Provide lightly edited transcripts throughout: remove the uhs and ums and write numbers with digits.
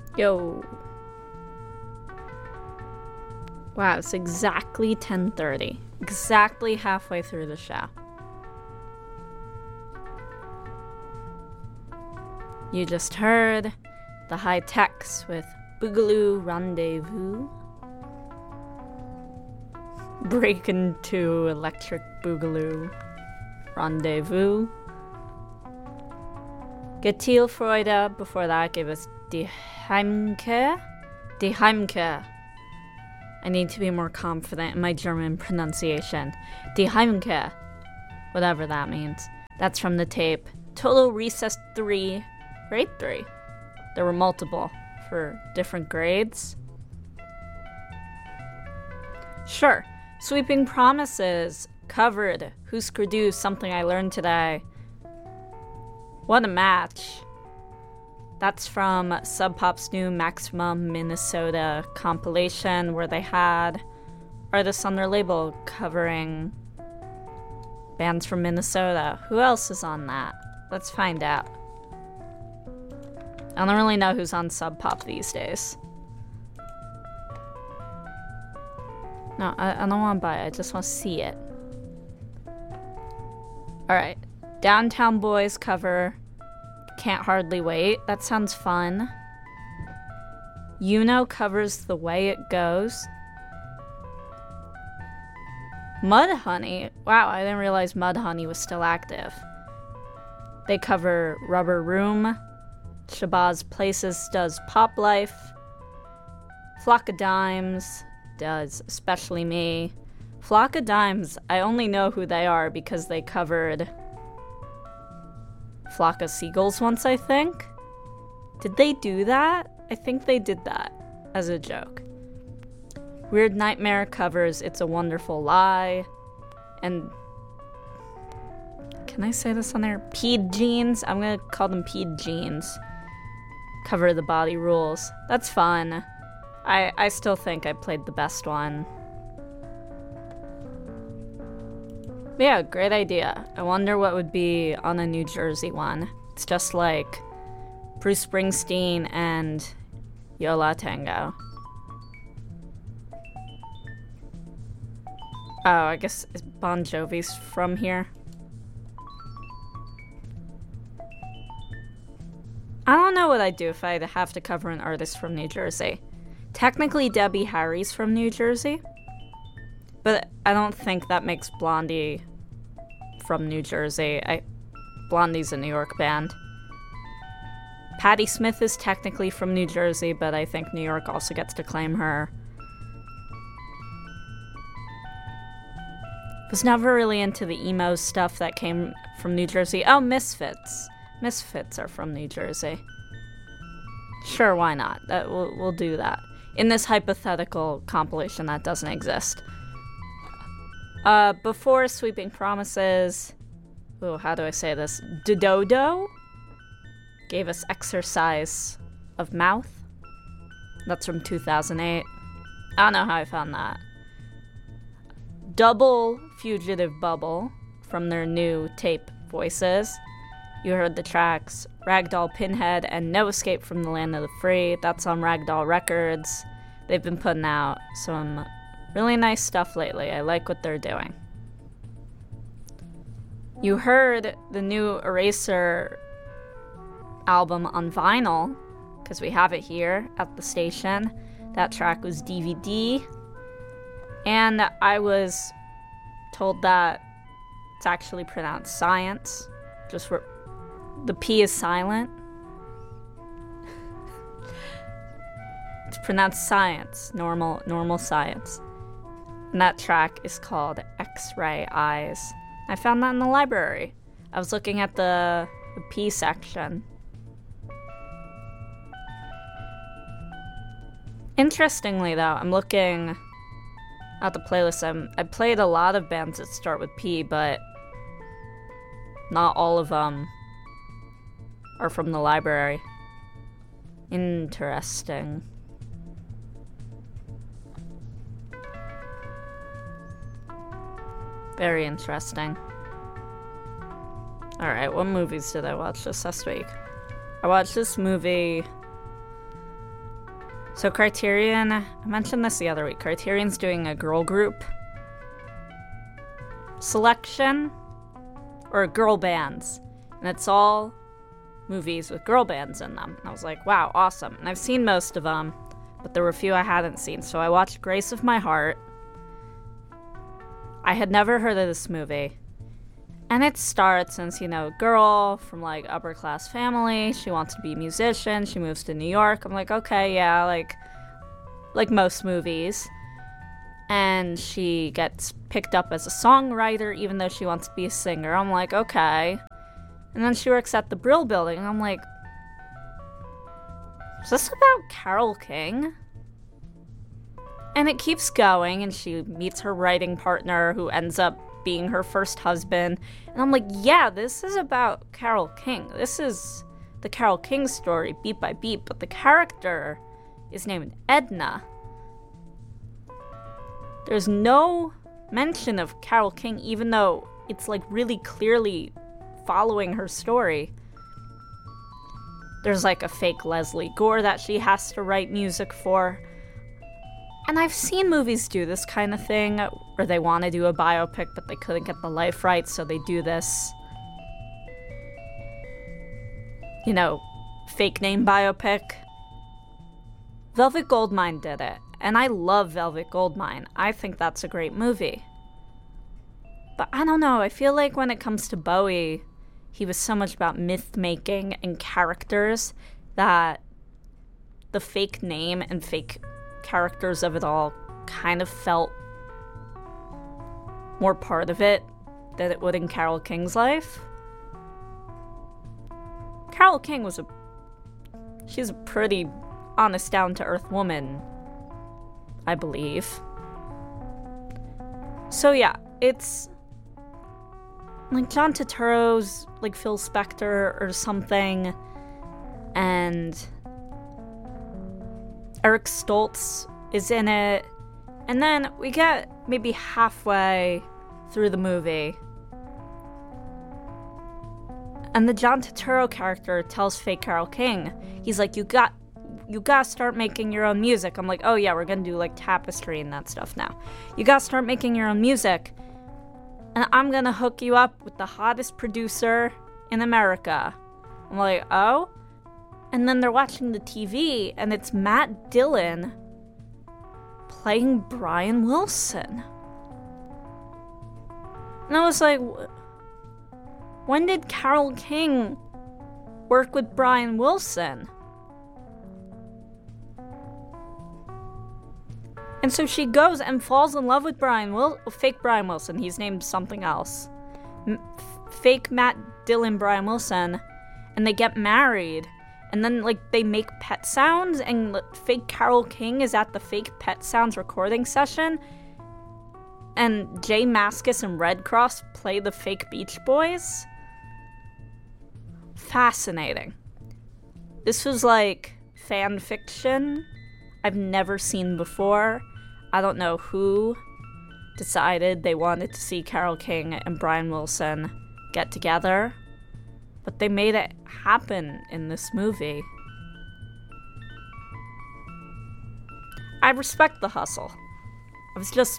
Yo. Wow, it's exactly 10:30. Exactly halfway through the show. You just heard the High Techs with Boogaloo Rendezvous. Break into Electric Boogaloo Rendezvous. Getilfreude before that gave us Die Heimkehr. Die Heimkehr. I need to be more confident in my German pronunciation. Die Heimkehr. Whatever that means. That's from the tape Total Recess 3, Grade 3. There were multiple for different grades. Sure. Sweeping Promises. Covered. Husker Du, Something I Learned Today. What a match. That's from Sub Pop's new Maximum Minnesota compilation where they had artists on their label covering bands from Minnesota. Who else is on that? Let's find out. I don't really know who's on Sub Pop these days. No, I don't want to buy it. I just want to see it. Alright. Downtown Boys cover Can't Hardly Wait. That sounds fun. Yuno covers The Way It Goes. Mudhoney. Wow, I didn't realize Mudhoney was still active. They cover Rubber Room. Shabazz Places does Pop Life. Flock of Dimes does Especially Me. Flock of Dimes, I only know who they are because they covered Flock of Seagulls once, I think. Did they do that? I think they did that as a joke. Weird Nightmare covers It's a Wonderful Lie. And can I say this on there? Pede Jeans. I'm gonna call them Pede Jeans. Cover The Body Rules. That's fun. I still think I played the best one. But yeah, great idea. I wonder what would be on a New Jersey one. It's just like Bruce Springsteen and Yo La Tengo. Oh, I guess Bon Jovi's from here. I don't know what I'd do if I'd have to cover an artist from New Jersey. Technically, Debbie Harry's from New Jersey, but I don't think that makes Blondie from New Jersey. Blondie's a New York band. Patti Smith is technically from New Jersey, but I think New York also gets to claim her. Was never really into the emo stuff that came from New Jersey. Oh, Misfits. Misfits are from New Jersey. Sure, why not? We'll do that. In this hypothetical compilation that doesn't exist. Before Sweeping Promises, oh, how do I say this? Dododo gave us Exercise of Mouth. That's from 2008. I don't know how I found that. Double Fugitive Bubble from their new tape Voices. You heard the tracks Ragdoll Pinhead and No Escape from the Land of the Free. That's on Ragdoll Records. They've been putting out some really nice stuff lately. I like what they're doing. You heard the new Eraser album on vinyl, because we have it here at the station. That track was DVD. And I was told that it's actually pronounced Science. The P is silent. It's pronounced Science, normal science. And that track is called X-Ray Eyes. I found that in the library. I was looking at the P section. Interestingly, though, I'm looking at the playlist. I played a lot of bands that start with P, but not all of them are from the library. Interesting. Very interesting. Alright, what movies did I watch this last week? I watched this movie So Criterion, I mentioned this the other week, Criterion's doing a girl group selection, or girl bands, and it's all movies with girl bands in them. And I was like, wow, awesome. And I've seen most of them, but there were a few I hadn't seen. So I watched Grace of My Heart. I had never heard of this movie. And it starts as, a girl from, upper class family. She wants to be a musician. She moves to New York. I'm like, okay, yeah, like most movies. And she gets picked up as a songwriter, even though she wants to be a singer. I'm like, okay. And then she works at the Brill Building, and I'm like, is this about Carole King? And it keeps going, and she meets her writing partner, who ends up being her first husband. And I'm like, yeah, this is about Carole King. This is the Carole King story, beat by beat, but the character is named Edna. There's no mention of Carole King, even though it's really clearly following her story. There's a fake Leslie Gore that she has to write music for. And I've seen movies do this kind of thing where they want to do a biopic but they couldn't get the life right, so they do this, fake name biopic. Velvet Goldmine did it, and I love Velvet Goldmine. I think that's a great movie. But I don't know, I feel like when it comes to Bowie, he was so much about myth-making and characters that the fake name and fake characters of it all kind of felt more part of it than it would in Carole King's life. Carole King she's a pretty honest, down-to-earth woman, I believe. So yeah, it's John Turturro's Phil Spector or something, and Eric Stoltz is in it, and then we get maybe halfway through the movie, and the John Turturro character tells fake Carole King, he's like, you gotta start making your own music. I'm like, oh yeah, we're gonna do Tapestry and that stuff now. You gotta start making your own music, and I'm gonna hook you up with the hottest producer in America. I'm like, oh? And then they're watching the TV, and it's Matt Dillon playing Brian Wilson. And I was like, when did Carole King work with Brian Wilson? And so she goes and falls in love with fake Brian Wilson. He's named something else. Fake Matt Dillon Brian Wilson. And they get married. And then, they make pet sounds. And fake Carole King is at the fake pet sounds recording session. And Jay Mascis and Red Cross play the fake Beach Boys. Fascinating. This was, fan fiction I've never seen before. I don't know who decided they wanted to see Carole King and Brian Wilson get together, but they made it happen in this movie. I respect the hustle. I was just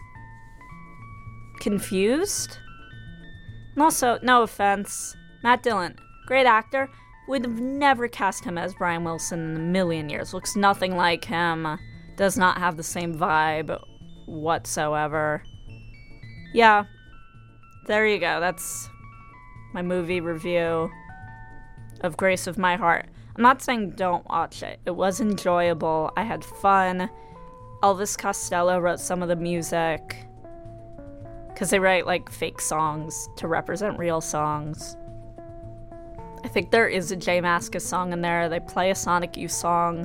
confused. And also, no offense, Matt Dillon, great actor, would have never cast him as Brian Wilson in a million years. Looks nothing like him. Does not have the same vibe whatsoever. Yeah, there you go. That's my movie review of Grace of My Heart. I'm not saying don't watch it. It was enjoyable. I had fun. Elvis Costello wrote some of the music, because they write fake songs to represent real songs. I think there is a Jay Mascis song in there. They play a Sonic Youth song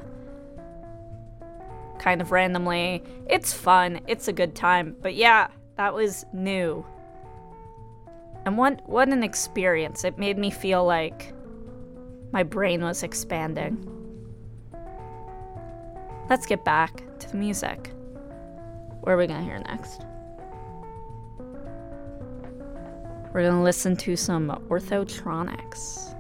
kind of randomly. It's fun. It's a good time. But yeah, that was new. And what an experience. It made me feel like my brain was expanding. Let's get back to the music. What are we going to hear next? We're going to listen to some Orthotronics.